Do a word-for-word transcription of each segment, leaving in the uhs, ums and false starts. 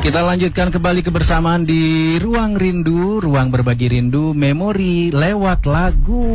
Kita lanjutkan kembali kebersamaan di Ruang Rindu, ruang berbagi rindu, memori lewat lagu.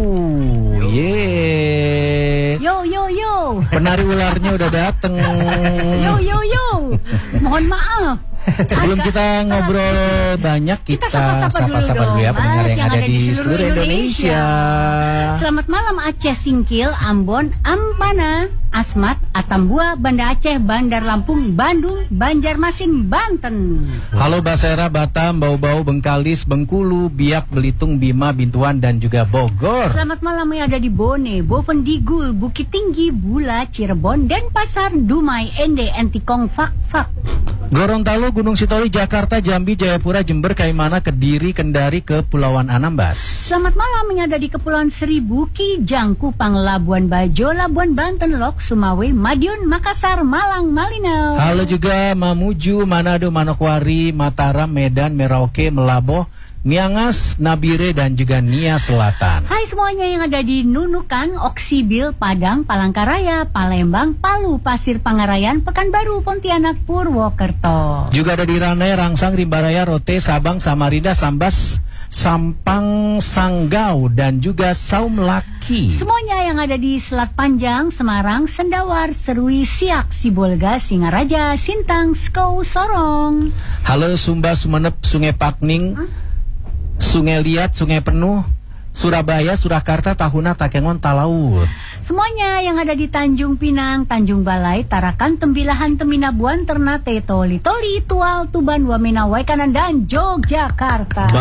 Yeay. Yo yo yo. Penari ularnya udah dateng. Yo yo yo. Mohon maaf. Sebelum kita ngobrol banyak, kita sapa-sapa dulu ya pendengar yang, yang ada di seluruh Indonesia. Indonesia. Selamat malam Aceh Singkil, Ambon, Ampana, Asmat, Atambua, Banda Aceh, Bandar Lampung, Bandung, Banjarmasin, Banten. Halo Basera, Batam, Bau-Bau, Bengkalis, Bengkulu, Biak, Belitung, Bima, Bintuan, dan juga Bogor. Selamat malam yang ada di Bone, Bovendigul, Bukit Tinggi, Bula, Cirebon, Denpasar, Dumai, Ende, Entikong, Fak, Fak. Gorontalo, Gunung Sitoli, Jakarta, Jambi, Jayapura, Jember, Kaimana, Kediri, Kendari, Kepulauan Anambas. Selamat malam yang ada di Kepulauan Seribu, Kijang, Kupang, Labuan Bajo, Labuan Banten, Lok, Sumawe, Madiun, Makassar, Malang, Malino. Halo juga Mamuju, Manado, Manokwari, Mataram, Medan, Merauke, Melaboh, Miangas, Nabire, dan juga Nia Selatan. Hai semuanya yang ada di Nunukan, Oksibil, Padang, Palangkaraya, Palembang, Palu, Pasir Pangarayan, Pekanbaru, Pontianak, Purwokerto. Juga ada di Ranai, Rangsang, Rimbaraya, Rote, Sabang, Samarinda, Sambas, Sampang, Sanggau, dan juga Saum Laki. Semuanya yang ada di Selat Panjang, Semarang, Sendawar, Serui, Siak, Sibolga, Singaraja, Sintang, Skou, Sorong. Halo Sumba, Sumenep, Sungai Pakning, huh? Sungai Liat, Sungai Penuh, Surabaya, Surakarta, Tahuna, Takengon, Talaut. Semuanya yang ada di Tanjung Pinang, Tanjung Balai, Tarakan, Tembilahan, Teminabuan, Ternate, Toli, Toli, Tual, Tuban, Wamena, Waikanan, dan Yogyakarta.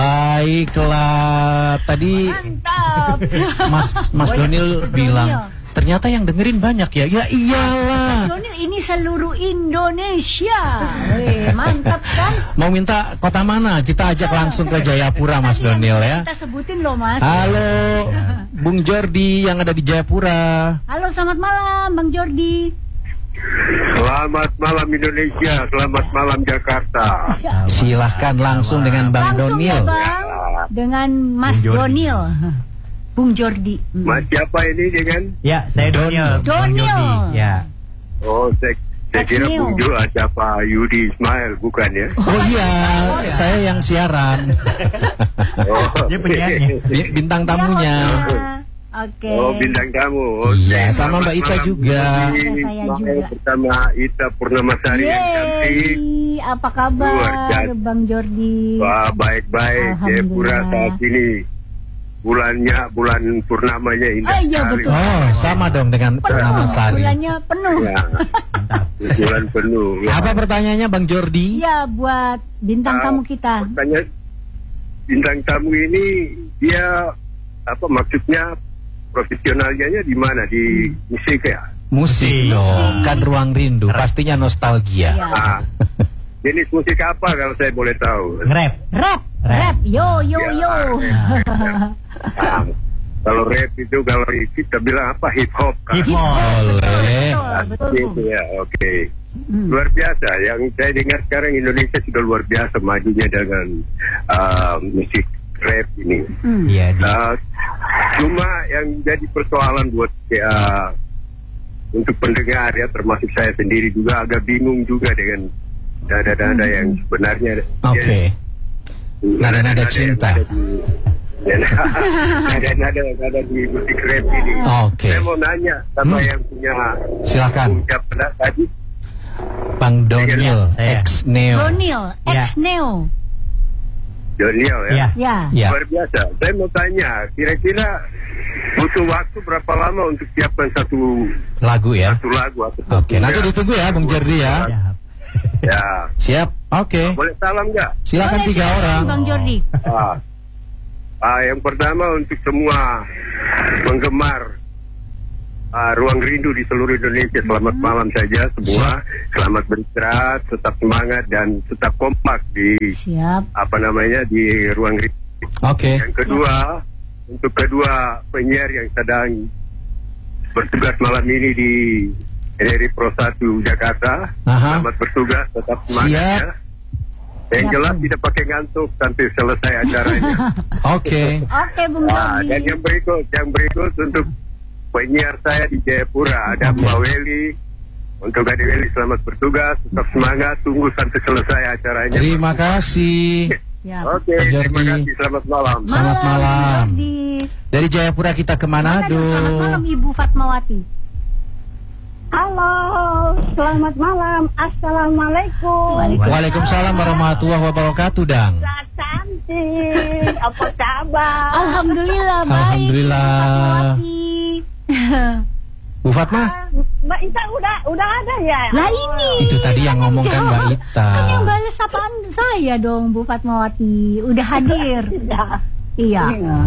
Baiklah, tadi mantap. Mas Mas Donil bilang ternyata yang dengerin banyak ya. Ya iyalah. Mas Donil ini seluruh Indonesia. Weh, mantap kan? Mau minta kota mana? Kita ajak langsung ke Jayapura Mas Donil ya. Kita sebutin loh Mas. Halo Bung Jordi yang ada di Jayapura. Halo, selamat malam Bang Jordi. Selamat malam Indonesia, selamat malam Jakarta. Silahkan langsung dengan Bang langsung Donil. Ya, Bang. Dengan Mas Donil. Bung Jordi. Hmm. Mas siapa ini dengan? Ya, saya Donil. Donil. Ya. Oh, saya, saya kira Bung Jo siapa Yudi Ismail, bukan ya? Oh iya, oh, ya. Saya yang siaran. Oh, dia penyanyi. Bintang tamunya. Ya, oke. Okay. Oh, bintang tamu. Iya, okay. Sama Mbak Ita juga. Ada saya juga. Bersama Ita Purnamasari yang cantik. Apa kabar Bang Jordi? Wah, baik-baik. Jayapura saat ini bulannya, bulan purnamanya indah. Oh iya betul. Oh, sama dong dengan Purnamasari. Bulannya penuh. Ya. Bulan penuh. Ya. Apa pertanyaannya Bang Jordi? Iya, buat bintang uh, tamu kita. Pertanyaan bintang tamu ini dia apa maksudnya profesionalnya di mana? Di hmm. musik ya? Musik dong, kan Ruang Rindu, pastinya nostalgia. Ya. Ah, jenis musik apa kalau saya boleh tahu? Rap. Rap. Rap. Yo yo ya, yo. Nah, kalau rap itu kalau kita bilang apa hip hop kan? Hip hop. Boleh. Betul, betul. Ya, oke. Okay. Hmm. Luar biasa. Yang saya dengar sekarang Indonesia sudah luar biasa majunya dengan uh, musik rap ini. Iya. Hmm. Uh, cuma yang jadi persoalan buat ya, untuk pendengar ya, termasuk saya sendiri juga agak bingung juga dengan nada-nada hmm. yang sebenarnya. Oke. Okay. Nada-nada cinta. Nada-nada yang ada di musik rap ini. Oke. Okay. Saya mau nanya sama hmm. yang punya. Silakan. Siapa tadi? Bang Donil, ex Neo. Donil, ex Neo. Donil ya. Ya. Ya. Luar biasa. Saya mau tanya, kira-kira butuh waktu berapa lama untuk siapkan satu lagu ya? Satu lagu. Oke, okay. Nanti ditunggu ya, Bung Jordi ya. Ya. Ya. Siap. Oke. Okay. Boleh salam nggak? Silakan tiga silakan, orang. Bang Jordi. Ah. Ah, yang pertama untuk semua penggemar uh, Ruang Rindu di seluruh Indonesia, selamat hmm. malam saja semua. Siap. Selamat beristirahat, tetap semangat dan tetap kompak di Siap. apa namanya di Ruang Rindu. Oke. Okay. Yang kedua, Siap. untuk kedua penyiar yang sedang bertugas malam ini di R R I Pro satu Jakarta, Aha. selamat bertugas, tetap semangat Siap. ya. Yang Ya, jelas Bang. tidak pakai ngantuk sampai selesai acaranya. Oke. Oke, Bung Nah, Jordi. dan yang berikut, yang berikut untuk penyiar saya di Jayapura ada Mbak Weli, Untuk Adik Eli selamat bertugas, tetap semangat, tunggu sampai selesai acaranya. Terima kasih. Siap. Oke, Pak terima Jordi. kasih, selamat malam. Selamat malam. Jordi. Dari Jayapura kita ke Manado. Selamat malam Ibu Fatmawati. Halo, selamat malam. Assalamualaikum. Waalaikumsalam. Waalaikumsalam warahmatullahi wabarakatuh, Dang. Mbak cantik, apa kabar? Alhamdulillah baik. Alhamdulillah. Ibu Fatmawati. Bu Fatma, Ah, Mbak Ita udah udah ada ya? Lah ini. itu tadi yang ngomong kan Mbak Ita. Kan yang balas sapaan saya dong Bu Fatmawati. Udah hadir. Ya. Iya.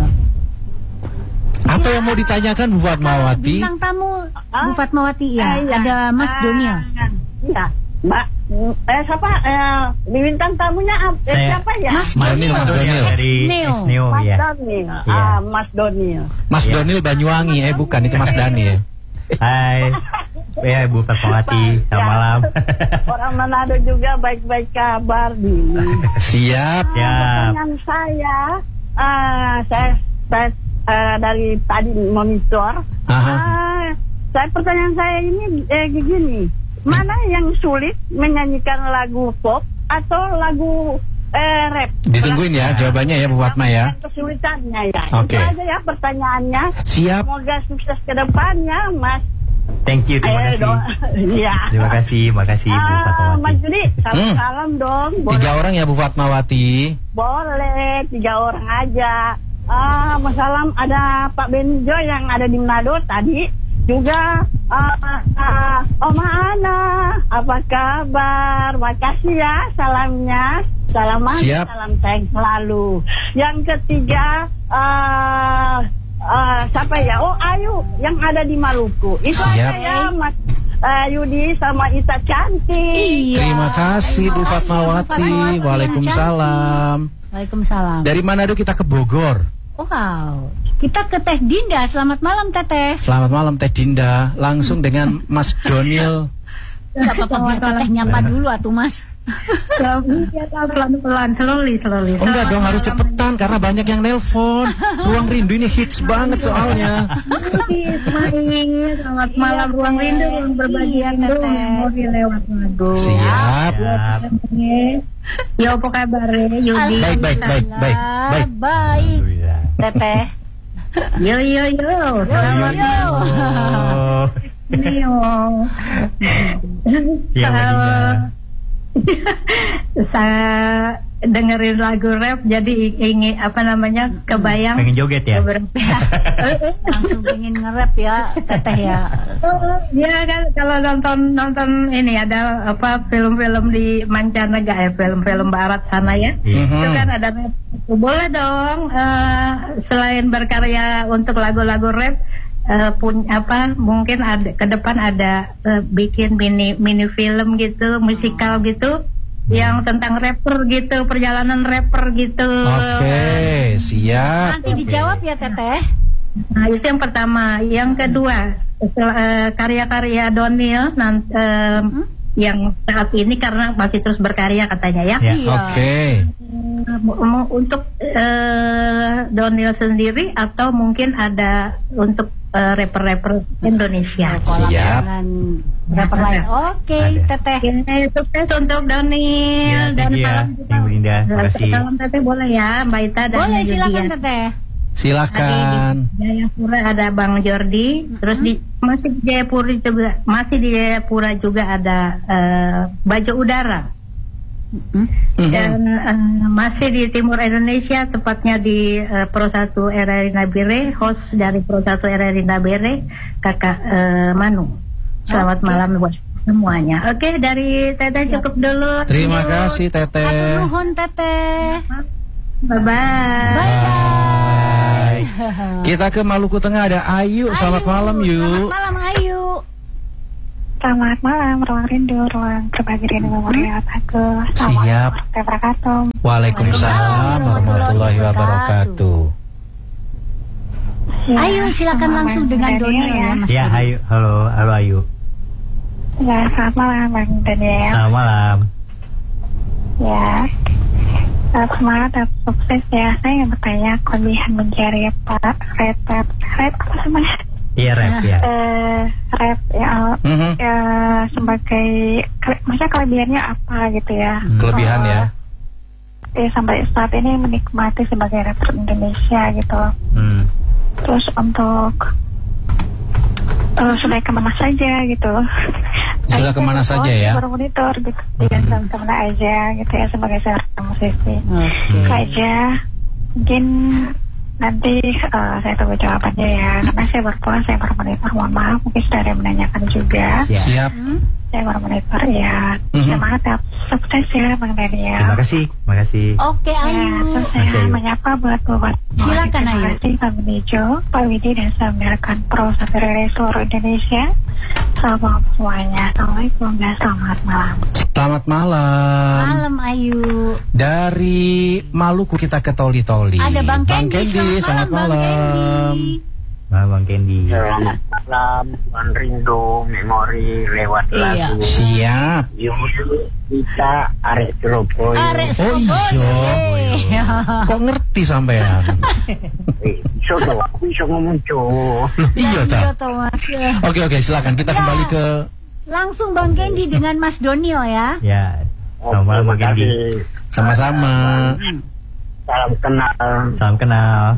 Apa yang mau ditanyakan Bu Fatmawati? Bintang tamu Ah? Bu Fatmawati ya. Ah, iya. Ada Mas Ah, Doniel. Iya, Mbak. Eh siapa? Eh, bintang tamunya ap- eh, Saya. siapa ya? Mas Donil, Mas Donil. Dari Neo. X Neo Mas ya. Donil. Iya. Ah, Mas Donil. Mas Iya. Donil Banyuwangi, eh bukan itu Mas Dani ya. Hai. Ya Ibu Fatmawati, selamat malam. Orang Manado juga baik-baik kabar nih. Siap. Ya. Pertanyaan saya, ah, saya, saya eh, dari tadi monitor. Aha. Ah, saya pertanyaan saya ini eh, begini, mana yang sulit menyanyikan lagu pop atau lagu eh, rap? Ditungguin ya jawabannya ya Bu Fatma ya. Kesulitannya ya. Oke. Itu aja ya pertanyaannya. Siap. Semoga sukses ke depannya, Mas. Thank you, terima Eh, kasih. do- Iya. Terima kasih, makasih Ibu Ah, Mas Fatmawati. Judi, salam Hmm. salam dong. Boleh, Tiga orang ya Bu Fatmawati. boleh, tiga orang aja. Ah, Mas salam ada Pak Benjo yang ada di Manado tadi. Juga ah, ah, Oma Ana, apa kabar? Makasih ya salamnya. Salam manis, Siap. salam sayang selalu. Yang ketiga, ah, ah, siapa ya? Oh, Ayu yang ada di Maluku. Itu Siap. aja ya, Mas ah, Yudi sama Ita cantik. Iya. Terima kasih Bu Terima kasih, Bu Fatmawati. Fatmawati. Waalaikumsalam. Waalaikumsalam. Dari Manado kita ke Bogor. Wow. Kita ke Teh Dinda. Selamat malam Teteh. Selamat malam Teh Dinda. Langsung dengan Mas Donil. Enggak apa-apa biar Teteh nyapa dulu atuh Mas. Pelan-pelan, slowly, slowly. Oh enggak dong, harus cepetan karena banyak yang nelpon. Ruang Rindu ini hits banget soalnya. Selamat malam, Iya, Ruang Teh. Rindu yang berbagi Iya, rindu Teteh. memori lewat lagu. Siap. Siap. Yo, apa kabar Yudi? Baik, baik, baik, baik, baik. Baik. Alhamdulillah. Teteh. Yo, yo, yo. Yo, yo. Oh. Yo. Iya, Mbak Dinda. Saya dengerin lagu rap jadi ingin apa namanya kebayang Pengen joget ya? beberapa. Langsung pengen nge-rap ya Teteh ya. Dia kan kalau nonton nonton ini ada apa film-film di mancanegara, ya, film-film barat sana ya. Iya. Mhm. Itu kan ada rap. Boleh dong eh, selain berkarya untuk lagu-lagu rap eh, pun apa mungkin ada ke depan ada eh, bikin mini mini film gitu, musikal gitu yang tentang rapper gitu, perjalanan rapper gitu. Oke, siap. Nanti dijawab ya Teteh. Nah, itu yang pertama. Yang kedua, setelah, eh, karya-karya Donil nan- eh, yang saat ini karena masih terus berkarya katanya ya. Ya. Iya. Oke. Eh, mu- mu- untuk eh, Donil sendiri atau mungkin ada untuk eh, rapper-rapper Indonesia. Kolab Siap. dengan rapper lain. Oke, Ada. Teteh. Oke, sukses untuk Donil Ya, dan thank you ya, salam Ibu Dinda. Terima kasih. salam teteh boleh ya, Mbak Ita dan Boleh Yudian. silakan Teteh. Silakan. Di Jayapura ada Bang Jordi, terus di masih di Jayapura juga masih di Jayapura juga ada eh, Baju Udara. Mhm. Dan eh, masih di timur Indonesia, tepatnya di eh, Pro satu R R I Nabire, host dari Pro satu R R I Nabire, Kakak eh, Manu. Selamat malam buat semuanya. Oke, dari Teteh cukup dulu. Terima kasih Atur Teteh. nuhun Teteh. Bye bye. Bye bye. Kita ke Maluku Tengah ada Ayu. Selamat malam Selamat yuk. malam Ayu. Selamat malam, Ruang Rindu, Ruang Berbagi Rindu Memori Aku. Siap. Assalamualaikum warahmatullahi wabarakatuh. Waalaikumsalam warahmatullahi wabarakatuh. Ya, Ayu silakan selamat langsung malam, dengan Daniel, Donil ya Mas. Ya, Doni. ayo, halo, halo Ayu. Ya, selamat malam Bang Daniel. Selamat malam. Ya, uh, semangat dan sukses ya. Saya ingin bertanya kelebihan menjadi Pak Red Red Red apa namanya? Iya rap ya. eh rap ya, Mhm. ya sebagai kele- maksudnya kelebihannya apa gitu ya. Kelebihan ya. Eh, sampai saat ini menikmati sebagai rapper Indonesia gitu. Hmm. Terus untuk uh, sudah kemana saja gitu. Sudah kemana saja ya? Baru monitor gitu. Ya, sudah kemana aja gitu ya sebagai seorang musisi. Oke. Itu aja. Mungkin nanti uh, saya tunggu jawabannya ya. Karena saya berpulang, saya baru monitor. Mohon maaf, mungkin sudah ada yang menanyakan juga. Ya. Siap. Saya baru monitor ya. Mhm. Semangat ya, sukses ya Bang Daniel. Terima kasih, terima kasih. Oke, Ya, Ayu. terus Masih saya Ayu. menyapa buat buat Silakan, Ayu. Terima kasih Pak Benijo, Pak Widi dan saya mendengarkan Pro satu dari seluruh Indonesia. Selamat semuanya. Assalamualaikum dan selamat malam. Selamat malam. Malam, Ayu. Dari Maluku kita ke Toli-Toli. Ada Bang Kendi. Kendi, selamat Bang malam. Kendi. Nah, Bang Kendi. Selamat malam, Tuan Rindu, memori lewat Iya. lagu. Siap. Yuk, kita arek Surabaya. Arek Oh, Surabaya. iya. Kok ngerti sampean? Eh, iso dong, aku iso ngomong cowok. Loh, iya Iya, ta. toh, Mas. Oke oke, silakan kita Ya. kembali ke Langsung Bang Kendi dengan Mas Donio ya. Ya. Selamat malam Bang Terima Kendi. kasih. sama-sama. Salam kenal. Salam kenal.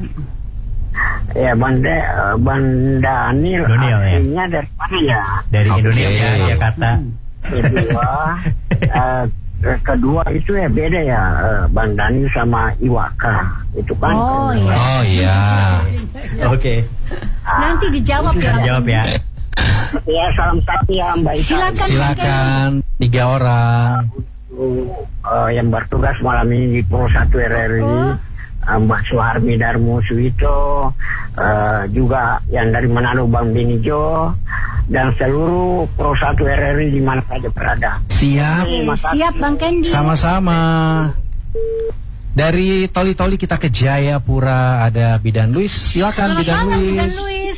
Ya, Banda, Banda Daniel, Daniel, ya? aslinya dari mana ya? Dari Oke. Indonesia, Jakarta. Kedua, eh, kedua itu ya beda ya, eh, Bang Daniel sama Iwaka itu kan. Oh, iya. Oh iya. Oke. Nanti dijawab ya. Jawab ya. Ya, salam satu ya Mbak Ita. Silakan. Silakan tiga orang. Eh, yang bertugas malam ini di Pro satu R R I. Oh. Uh, Mbak Suharmi Darmo Suwito, uh, juga yang dari Manado Bang Benijo, dan seluruh Pro satu R R I di mana saja berada. Siap. Oke, siap Bang Kendi. Sama-sama. Dari Toli-Toli kita ke Jayapura, ada Bidan Luis. Silakan Selamat Bidan malam, Bidan Luis. Luis.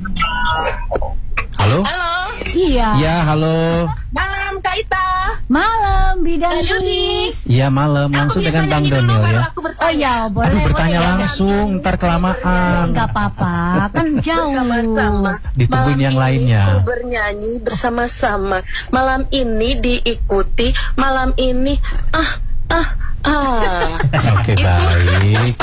Halo? Halo, Iya. Ya, halo. malam Kak Ita. Malam Bidan Kak Yudi. Luis. Iya, malam langsung Aku dengan bisa Bang nyanyi dulu Donil baru ya. aku bertanya. Oh iya, boleh. Aduh, bertanya boleh. langsung, ntar kelamaan. Enggak apa-apa, kan jauh. Bersama-sama. Ditungguin Malam yang ini lainnya. ku bernyanyi bersama-sama. Malam ini diikuti. Malam ini ah ah ah. Oke, baik.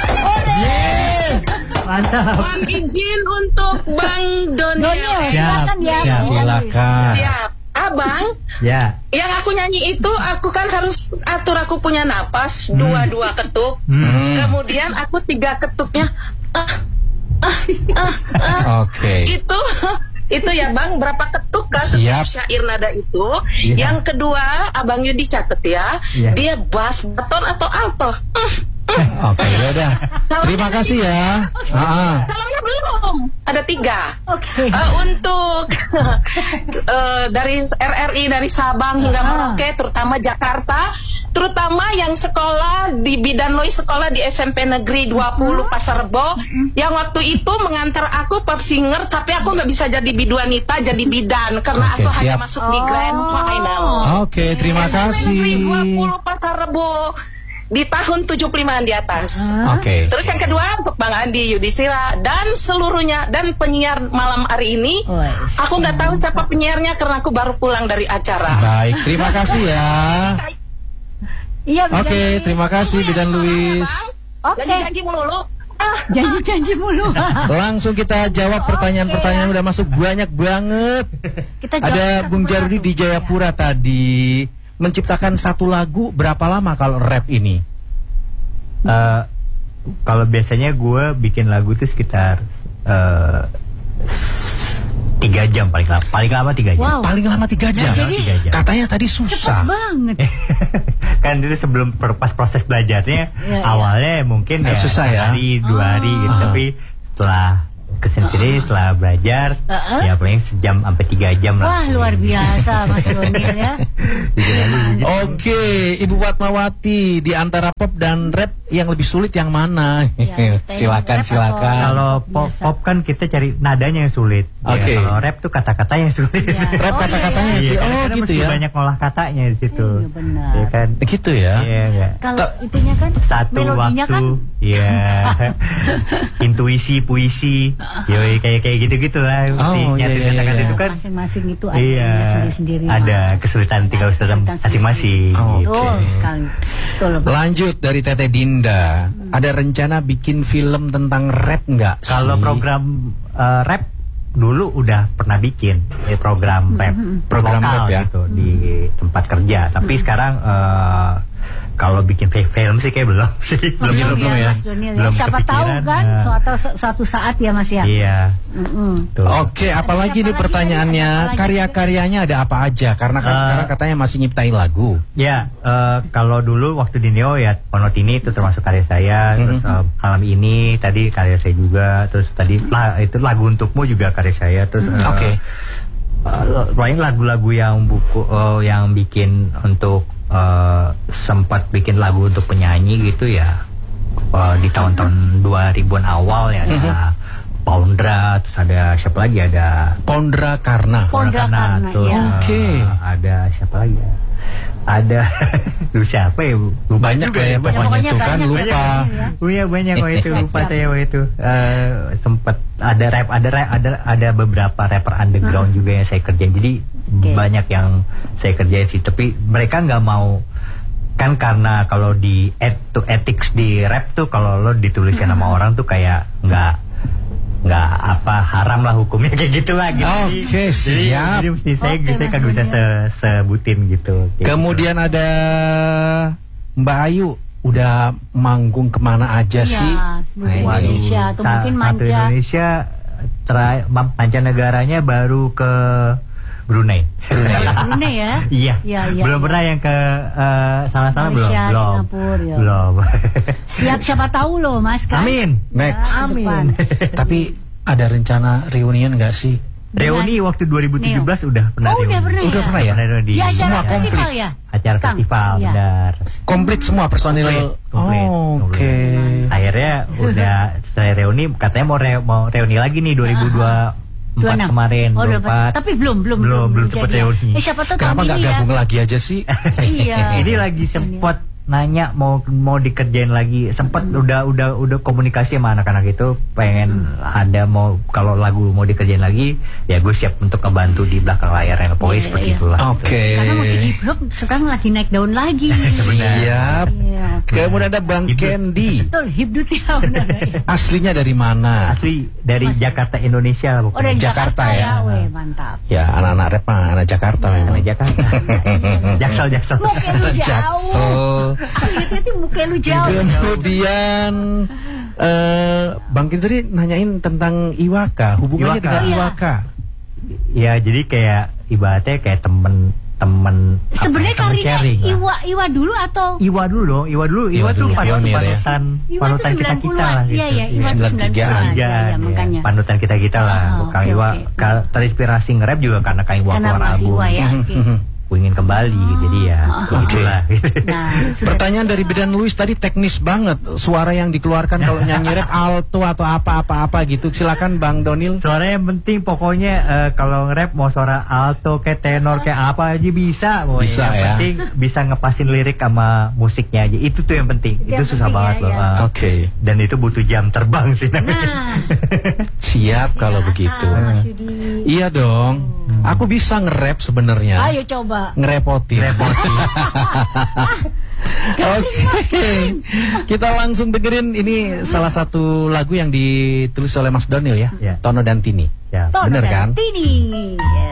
Mantap. Mohon izin untuk Bang Donil, Donil. silakan ya. Ya, silakan. Ya, Abang, Ya. yang aku nyanyi itu aku kan harus atur, aku punya napas dua-dua ketuk. Hmm. Kemudian aku tiga ketuknya ah ah ah ah. Oke. Itu itu ya Bang, berapa ketuk kan Siap. setiap syair nada itu. Iya. Yang kedua, Abang Yudi catet ya, Iya. dia bass, baton atau alto. Hmm, Oke, ya udah. Terima kasih ya. Ah, Salamnya belum, ada tiga. Oke. Eh, untuk eh, dari R R I dari Sabang hingga Ah. Merauke, terutama Jakarta, terutama yang sekolah di Bidan Lois, sekolah di S M P Negeri dua puluh Pasar Rebo, yang waktu itu mengantar aku pop singer, tapi aku nggak bisa jadi biduanita, jadi bidan karena Oke, aku hanya siap. masuk di grand Oh. final. Oke, terima S M P Negeri dua kasih. puluh Pasar Rebo di tahun tujuh puluh limaan di atas. Oke. Terus yang kedua untuk Bang Andi Yudhistira dan seluruhnya dan penyiar malam hari ini. Wes. Aku nggak tahu siapa penyiarnya karena aku baru pulang dari acara. Baik, terima kasih ya. Iya, Bidan Oke, Luis. terima kasih Bidan Luis. Oke. Janji-janji mulu. Ah, Janji-janji mulu. Langsung kita jawab pertanyaan-pertanyaan udah masuk banyak banget. Kita jawab Ada satu Bung Jarudi persatu. di Jayapura tadi menciptakan satu lagu berapa lama kalau rap ini? Eh, kalau biasanya gue bikin lagu tuh sekitar eh, tiga jam paling lama, paling lama tiga jam. Wow. Paling lama tiga jam. jadi- Tiga jam. Katanya tadi Cepet susah. banget. Kan itu sebelum per- pas proses belajarnya Iya, iya. awalnya mungkin Eh, ya susah ya. hari dua hari gitu, Ah. tapi setelah kesini sini setelah belajar Ah. ya paling sejam sampai tiga jam lah. Wah, luar biasa Mas Donil ya. Bikin lagu gitu. Oke, Ibu Fatmawati, di antara pop dan rap yang lebih sulit yang mana? Ya, silakan, rap silakan. Kalau pop, Biasa. pop kan kita cari nadanya yang sulit. Oke. Ya, kalau rap tuh kata-kata yang sulit. Ya. Rap Oh, kata-katanya iya, sih. Iya, Oh, karena gitu mesti ya. banyak ngolah katanya di situ. Iya, benar. Iya kan? Gitu ya. Iya, enggak. Kalau itunya kan Satu melodinya waktu, kan iya. Intuisi, puisi. Yoi, kayak kayak gitu-gitu lah. Oh, Si iya, nyatir iya, kata-kata iya. itu kan Masing-masing itu ada iya, yang sendiri-sendiri. ada Mas. kesulitan tinggal Kesulitan masing-masing. Oh, gitu. Betul sekali. Betul. Lanjut dari Teteh Dinda, ada rencana bikin film tentang rap nggak? Kalau sih? program uh, rap dulu udah pernah bikin eh, program rap, Program lokal rap ya? gitu di tempat kerja. Tapi sekarang uh, kalau bikin film sih kayak belum sih, belum Belum, belum ya, ya? Mas Donil ya. Belum Siapa tahu kepikiran, kan nah. suatu suatu saat ya Mas ya. Iya. Mm-mm. Tuh. Oke, apalagi Ada nih apa lagi pertanyaannya, tadi? Ada apa lagi? karya-karyanya ada apa aja? Karena kan Eh, sekarang katanya masih nyiptain lagu. Ya, eh, kalau dulu waktu di Neo ya Ponotini itu termasuk karya saya, terus eh, malam ini tadi karya saya juga, terus tadi lah, itu lagu untukmu juga karya saya, terus eh, Oke. eh, paling lagu-lagu yang buku eh, yang bikin untuk eh, sempat bikin lagu untuk penyanyi gitu ya eh, di tahun-tahun dua ribuan awal ya ada Poundra, terus ada siapa lagi, ada Pondra Karna. Pondra Karna, tuh, ya. Oke. eh, ada siapa lagi ya? Ada lu siapa ya? Lupa Banyak juga kayak ya, pokoknya pokoknya tuh kan banyak, lupa. banyak ya. Oh iya banyak kok itu, lupa Siap. saya waktu itu. Eh, sempat ada rap, ada rap, ada ada beberapa rapper underground juga yang saya kerjain. Jadi Oke. banyak yang saya kerjain sih. Tapi mereka nggak mau, kan karena kalau di et, tuh ethics di rap tuh kalau lo dituliskan sama orang tuh kayak nggak nggak apa haram lah hukumnya kayak gitu lah gitu. Oke, Jadi- siap. Jadi mesti saya Oke, saya Mas kagak bisa Daniel. se- sebutin gitu. Kayak Kemudian ada Mbak Ayu, udah manggung kemana aja Iya, sih? seluruh gitu. Waduh, Indonesia atau sa- mungkin satu manca. Indonesia terakhir mancanegaranya baru ke Brunei. Brunei ya. Iya. Iya, iya, belum iya. pernah yang ke eh, sana-sana belum. Malaysia, Belum. Singapura, ya. Belum. Siap siapa tahu loh Mas kan. Amin. Next. Ya, depan. Tapi ada rencana reunian nggak sih? Reuni waktu dua ribu tujuh belas udah pernah Oh, udah reuni. pernah ya? Udah pernah ya? Pernah reuni. Di acara Semua festival komplit. ya. Acara Kang? festival, Iya. benar. Komplit semua personil. Komplit, komplit, Oh, komplit. Oke. Akhirnya udah saya reuni, katanya mau re- mau reuni lagi nih dua ribu dua puluh empat dua puluh enam. kemarin. Oh, dua puluh udah, empat. tapi belum belum Belum, belum jadi sempet ya. reuni. Eh siapa tahu Kenapa tahun nggak ini ya. gabung lagi aja sih? Iya. Ini lagi sempet nanya mau mau dikerjain lagi, sempet udah udah udah komunikasi sama anak-anak itu pengen ada mau kalau lagu mau dikerjain lagi ya gue siap untuk ngebantu di belakang layar yang pokoknya Iya, seperti iya. itulah. Oke. Karena musik hip hop sekarang lagi naik daun lagi. Siap. Iya. Kemudian ada Bang Hidup. Candy. Betul, hibdut ya benar. Aslinya dari mana? Asli dari Jakarta Indonesia lah Oh pokoknya. dari Jakarta Jakarta, ya. ya. Weh, mantap. Ya, anak-anak rap mah anak Jakarta Sama memang. Jakarta. Jaksel Jaksel. Muka lu jauh. Jaksel. Hati-hati muka lu jauh. Kemudian eh Bang Kindri nanyain tentang Iwaka, hubungannya Iwaka. dengan Iya. Iwaka. Ya jadi kayak ibaratnya kayak temen temen apa, Sebenarnya temen karirnya sharing lah. Iwa Iwa dulu atau Iwa dulu dong, Iwa dulu, Iwa Iwa, tuh dulu, panutan pionir ya. panutan, Iwa tuh panutan kita kita lah sembilan puluhan. gitu. Iya, iya, Iwa tuh sembilan tiga. sembilan puluhan. Iya, iya, Iya, makanya. panutan kita kita lah. Ah, Kang oke, Iwa oke. ka- terinspirasi nge-rap juga karena Kang Iwa Karena keluar Mas album. Iwa ya. Oke. Ku ingin kembali, jadi ya Ah, begitulah. Nah, sudah- Pertanyaan dari Bidan Luis tadi teknis banget. Suara yang dikeluarkan kalau nyanyi rap alto atau apa-apa-apa gitu. Silakan Bang Donil. Suara yang penting pokoknya eh, kalau nge-rap mau suara alto kayak tenor kayak apa aja bisa. Pokoknya. Bisa, yang ya. penting bisa ngepasin lirik sama musiknya aja. Itu tuh yang penting. Itu Itu yang susah penting banget ya, loh. ya. Ah. Oke. Dan itu butuh jam terbang sih namanya. Nah, Siap kalau biasa, begitu. Mas Yudi. Iya dong. Aku bisa nge-rap sebenarnya. Ayo coba. Ngerepotin. Repotin. Oke. Kita langsung dengerin ini salah satu lagu yang ditulis oleh Mas Donil ya. Ya. Tono dan Tini. Ya. Tono Bener dan kan? Tini.